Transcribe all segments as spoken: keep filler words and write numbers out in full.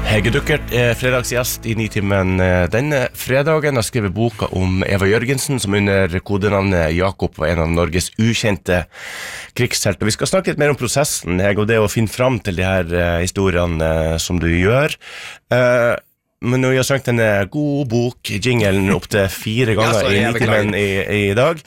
Hege Duckert er fredagsgjest i Nitimen denne fredagen. Har skrevet boka om Eva Jørgensen, som under kodenavnet Jakob var en av Norges ukjente krigshelter. Vi skal snakke litt mer om prosessen, Hege, og det å finne fram til de her historiene som du gjør. Men når vi har sagt en god bok, jinglen opp til fire ganger ja, i Nitimen i, i dag,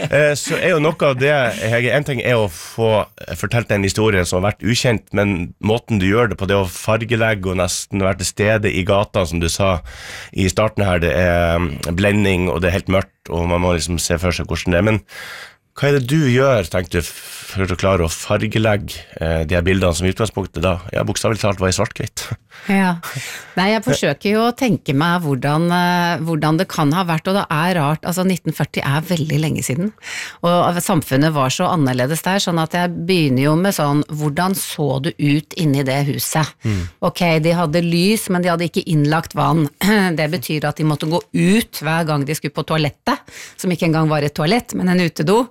så er jo noe av det, Hege, en ting er å få fortalt en historie som har vært ukjent, men måten du gjør det på, det å fargelegge og nesten være til stede i gata, som du sa i starten her, det er blending, og det er helt mørkt, og man må liksom se for seg hvordan det er. Men hva er det du gjør, tenkte du, for å klare å fargelegge eh, de her bildene som i utgangspunktet da, ja, bokstavelig talt var i svart-hvitt? Ja, nei, jeg forsøker jo å tenke meg hvordan, hvordan det kan ha vært, og det er rart, altså nitten førti er veldig lenge siden, og samfunnet var så annerledes der, sånn at jeg begynner jo med sånn, hvordan så det ut inni det huset? Mm. Ok, de hadde lys, men de hadde ikke innlagt vann. Det betyr at de måtte gå ut hver gang de skulle på toalettet, som ikke engang var et toalett, men en utedo,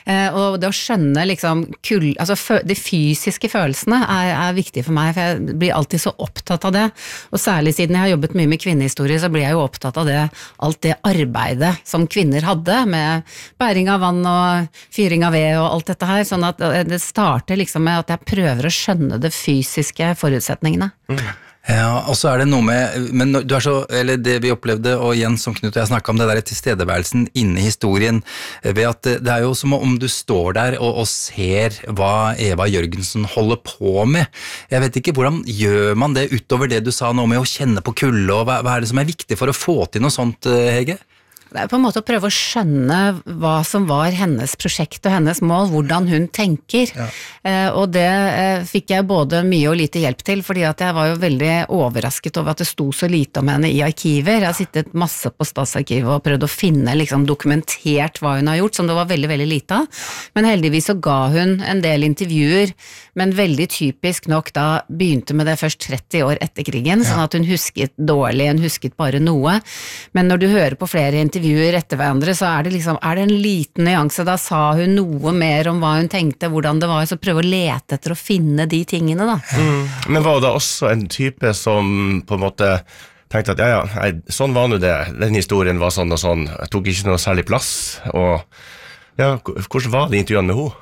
og det å skjønne liksom, kul, altså de fysiske følelsene er, er viktig for meg, for jeg blir alltid så opptatt av det, og særlig siden jeg har jobbet mye med kvinnehistorie, så blir jeg jo opptatt av det, alt det arbeidet som kvinner hadde, med bæring av vann og fyring av ved og alt dette her, sånn at det starter liksom med at jeg prøver å skjønne de fysiske forutsetningene. Mm. Ja, og så er det noe med, men du er så, eller det vi opplevde, og igjen som Knut og jeg snakket om det der tilstedeværelsen inne i historien, ved at det er jo som om du står der og, og ser hva Eva Jørgensen holder på med. Jeg vet ikke, hvordan gjør man det utover det du sa nå med å kjenne på kulde, og hva, hva er det som er viktig for å få til noe sånt, Hege? Det er på en måte å prøve å skjønne hva som var hennes prosjekt og hennes mål, hvordan hun tenker. Ja. Eh, og det eh, fikk jeg både mye og lite hjelp til, fordi at jeg var jo veldig overrasket over at det sto så lite om henne i arkiver. Jeg har sittet masse på Statsarkivet og prøvd å finne liksom, dokumentert hva hun har gjort, som det var veldig, veldig lite av. Men heldigvis så ga hun en del intervjuer, men veldig typisk nok da begynte med det først tretti år etter krigen, ja. Sånn at hun husket dårlig, hun husket bare noe. Men når du hører på flere intervjuer, intervjuer etter hverandre, så er det liksom, er det en liten nyanse, da sa hun noe mer om hva hun tenkte, hvordan det var, så prøve å lete etter å finne de tingene da. Mm. Men var det også en type som på en måte tenkte at ja, ja, nei, sånn var nå det, den historien var sånn og sånn, jeg tok ikke noe særlig plass, og ja, hvordan var de intervjuene med henne?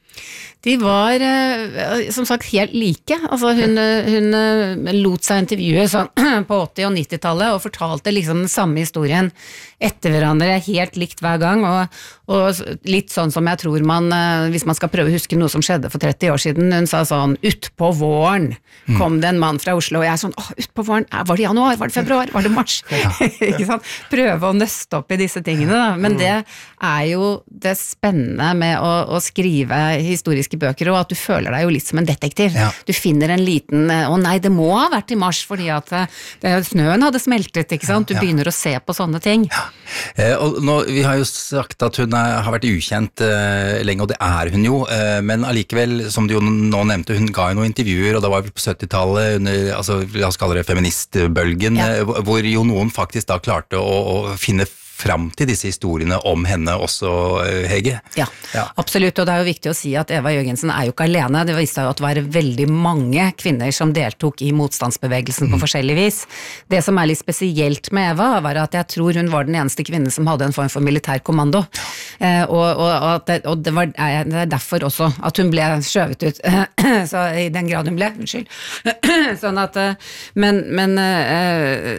De var, som sagt, helt like. Altså, hun, hun lot seg intervjue sånn, på åtti- og nittitallet og fortalte liksom den samme historien etter hverandre, helt likt hver gang, og, og litt sånn som jeg tror man, hvis man skal prøve å huske noe som skjedde for tretti år siden, hun sa sånn, ut på våren kom det en mann fra Oslo, og jeg er sånn, åh, ut på våren, var det januar, var det februar, var det mars? Ja. Ikke sant? Prøve å nøste opp i disse tingene, da. Men det er jo det spennende med å, å skrive historiske bøker, og at du føler deg jo litt som en detektiv. Ja. Du finner en liten, å nei, det må ha vært i mars, fordi at det, snøen hadde smeltet, ikke sant? Du ja. Begynner å se på sånne ting. Ja. Eh, og nå, vi har jo sagt at hun er, har vært ukjent eh, lenge, og det er hun jo, eh, men allikevel, som du jo nå nevnte, hun ga jo noen intervjuer, og da var vi på syttitallet, under, altså, la oss kalle det feministbølgen, ja. eh, hvor jo noen faktisk da klarte å, å finne fram til disse historiene om henne også, Hege. Ja, ja, absolutt, og det er jo viktig å si at Eva Jørgensen er jo ikke alene. Det viste jo at det var veldig mange kvinner som deltok i motstandsbevegelsen på mm. forskjellig vis. Det som er litt spesielt med Eva, var at jeg tror hun var den eneste kvinnen som hadde en form for militær kommando. Eh, og, og, og, det, og det, var, det er derfor også at hun ble skjøvet ut. Så i den grad hun ble, unnskyld. Sånn at, men, men øh,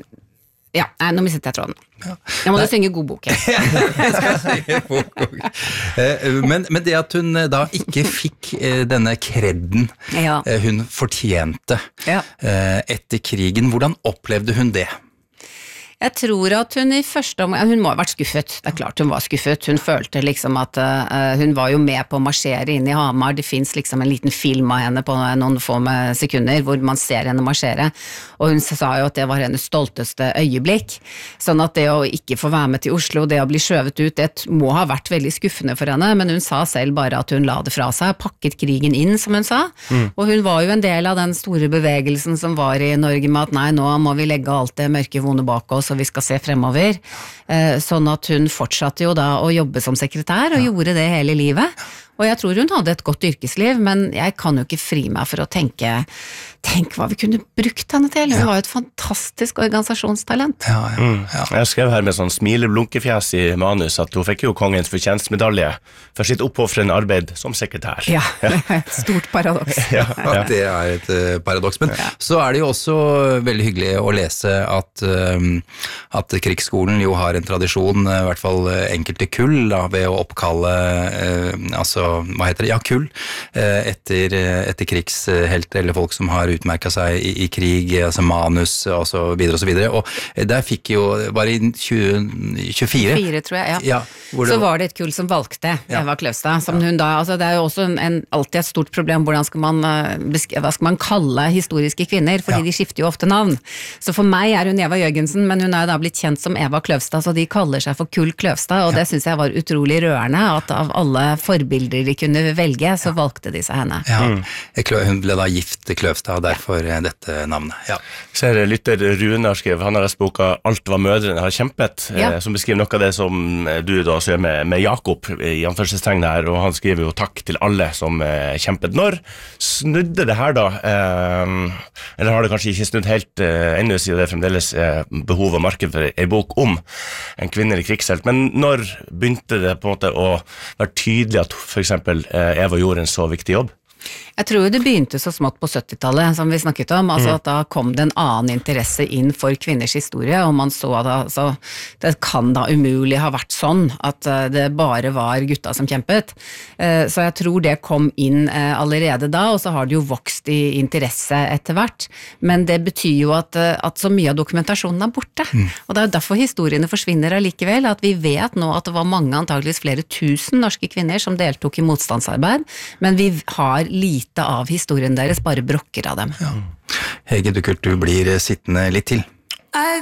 ja, nei, nå mistet jeg tråden. Ja. Jeg må da synge god bok. Jeg skal synge bok. Men, men det at hun da ikke fikk denne kredden ja. hun fortjente ja. etter krigen, hvordan opplevde hun det? Jeg tror at hun i første omgang, hun må ha vært skuffet, det er klart hun var skuffet, hun følte liksom at uh, hun var jo med på å marsjere inn i Hamar, det finnes liksom en liten film av henne på noen få sekunder hvor man ser henne marsjere, og hun sa jo at det var hennes stolteste øyeblikk, sånn at det å ikke få være med til Oslo, det å bli skjøvet ut, det må ha vært veldig skuffende for henne, men hun sa selv bare at hun la det fra seg, pakket krigen inn, som hun sa, mm. og hun var jo en del av den store bevegelsen som var i Norge med at nei, nå må vi legge alt det mørke vonde bak oss, og vi skal se fremover, sånn at hun fortsatte jo da å jobbe som sekretær, og ja. Gjorde det hele livet, og jeg tror hun hadde et godt yrkesliv, men jeg kan jo ikke fri meg for å tenke, tenk hva vi kunne brukt henne til. Hun var jo et fantastisk organisasjonstalent. Ja, ja, Mm. ja. Jeg skrev her med sånn smileblunkefjes i manus at hun fikk jo kongens fortjenstmedalje for sitt oppofrende arbeid som sekretær. Ja, et stort paradoks. Ja, Ja, ja. det er et uh, paradoks, men så er det jo også veldig hyggelig å lese at, um, at krigsskolen jo har en tradisjon, uh, i hvert fall uh, enkelte kull, da, ved å oppkalle, uh, altså, hva heter det, ja, kull, uh, etter, uh, etter krigshelt, eller folk som har utmerket seg i, i krig, altså manus, og så videre og så videre, og uh, der fikk jo, bare i tjue tjuefire, Fire, tror jeg, ja. ja hvor det Så var det et kull som valgte Eva Kløvstad, som hun da, altså det er jo også en, en, alltid et stort problem, hvordan skal man, uh, besk- hva skal man kalle historiske kvinner, fordi Ja. de skifter jo ofte navn. Så for meg er hun Eva Jørgensen, men hun er jo da blitt kjent som Eva Kløvstad, så de kaller seg for Kull Kløvstad, og det synes jeg var utrolig rørende, at av alle forbilder de kunne velge, så valgte de seg henne. Ja, Jeg klø- hun ble da gift til Kløvstad, og derfor uh, dette navnet. Ja. Ser lytter Runar skrev, han har lest boka Alt hva mødrene har kjempet, Ja. eh, som beskriver noe av det som eh, du da ser med, med Jakob i anførselstegn her, og han skriver jo takk til alle som eh, kjempet. Når snudde det her da, eh, eller har det kanskje ikke snudd helt eh, ennå, siden det er fremdeles eh, behov og marked for en bok om en kvinnelig krigshelt, men når begynte det på en måte å være tydelig at for eksempel eh, Eva gjorde en så viktig jobb? Jeg tror det begynte så smått på syttitallet, som vi snakket om, altså Mm. at da kom det en annen interesse inn for kvinners historie, og man så da, altså, det kan da umulig ha vært sånn at eh, det bare var gutta som kjempet. Eh, Så jeg tror det kom inn eh, allerede da, og så har det jo vokst i interesse etter hvert, men det betyr jo at, eh, at så mye av dokumentasjonen er borte, og det er jo derfor historiene forsvinner allikevel, at vi vet nå at det var mange, antageligvis flere tusen norske kvinner som deltok i motstandsarbeid, men vi har lite av historien deres, bare brokker av dem. Hege Duckert, du blir sittende litt til. I